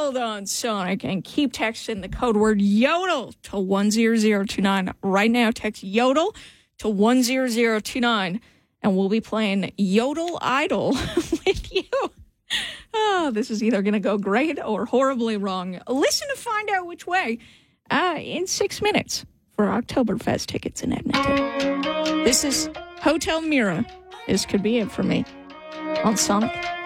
Hold on, Sonic, and keep texting the code word YODEL to 10029. Right now, text YODEL to 10029, and we'll be playing Yodel Idol with you. Oh, this is either going to go great or horribly wrong. Listen to find out which way in 6 minutes for Oktoberfest tickets in Edmonton. This is Hotel Mira. This could be it for me on Sonic.